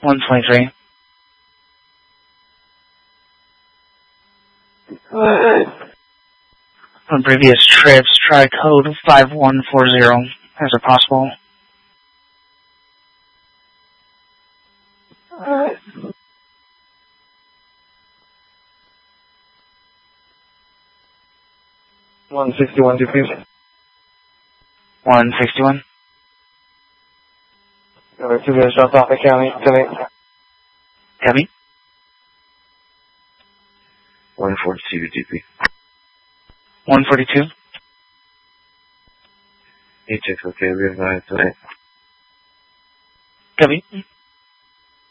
123. On previous trips, try code 5140. Is it possible? Alright. 161, please. 161. Over to the South Dauphin County tonight. Copy. 142 DP. 142. Hey, check, okay, we have tonight. Copy.